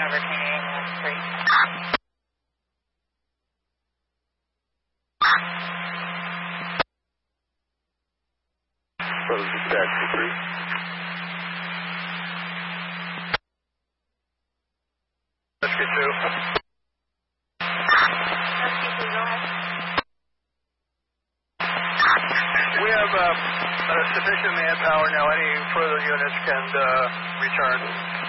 over King Ambulance Street. What is the taxi 3? Rescue 2. We have sufficient manpower now. Any further units can return.